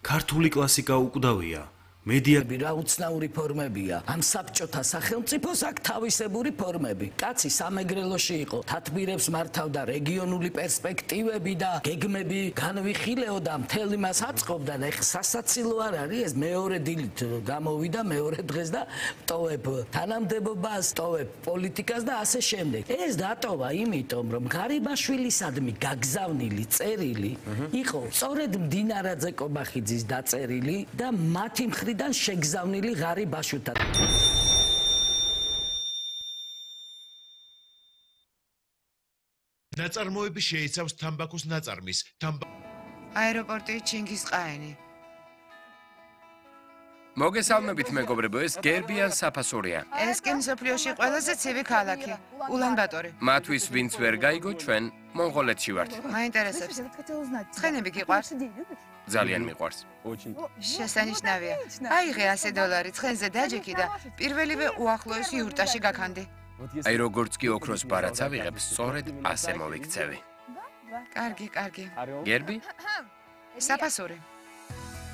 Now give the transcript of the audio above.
ქართული კლასიკა უკვდავია. მედია რა უცნაური ფორმებია. ამ საბჭოთა სახელმწიფოს აქ თავისებური ფორმები. კაცი სამეგრელოში იყო, თათბირებს მართავდა, რეგიონული პერსპექტივები და გეგმები განვიხილეოდა, მთელი მას აწყობდა და ეხ სასაცილო არ არის ეს მეორე დილით გამოვიდა მეორე დღეს და ტოვებ თანამდებობას, ტოვებ პოლიტიკას და ასე შემდეგ. ეს დატოვა იმიტომ, რომ გარიბაშვილისადმი გაგზავნილი წერილი იყო სწორედ მდინარაძე კობახიძის დაწერილი და მათი მხრიდან შეგზავნილი ღარიბაშვილთან. ნაწარმოები შეიცავს თამბაქოს ნაწარმის, აეროპორტი ჩინგისყაენი. მოგესალმებით მეგობრებო, ეს გერბიან საფასურია. ეს კი მსოფლიოში ყველაზე ცივი ქალაქი, ულან-ბატორი. მათვის ვინც ვერ გაიგო, ჩვენ მონღოლეთში ვართ. მაინტერესებს. ცხენები გიყვარს? ძალიან მიყვარს. შესანიშნავია. აიღე $100 ცხენზე დაჯექი და პირველივე უახლოეს იურტაში გაქანდი. აი როგორც კი ოქროს ბარაც ავიღებ, სწორედ ასე მოვიქცევი. კარგი. გერბი? საფასური.